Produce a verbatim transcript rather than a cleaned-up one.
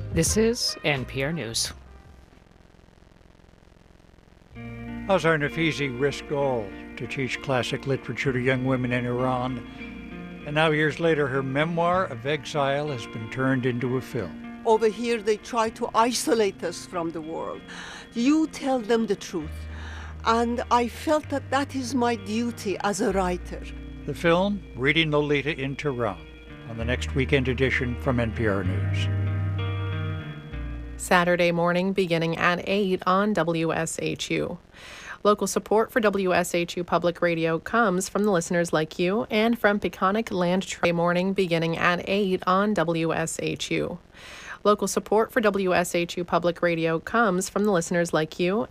This is N P R News. Azar Nafizi risked all to teach classic literature to young women in Iran. And now, years later, her memoir of exile has been turned into a film. Over here, they try to isolate us from the world. You tell them the truth. And I felt that that is my duty as a writer. The film, Reading Lolita in Tehran, on the next weekend edition from N P R News. Saturday morning beginning at eight on W S H U. Local support for W S H U Public Radio comes from the listeners like you and from Peconic Land Trade morning beginning at eight on W S H U. Local support for W S H U Public Radio comes from the listeners like you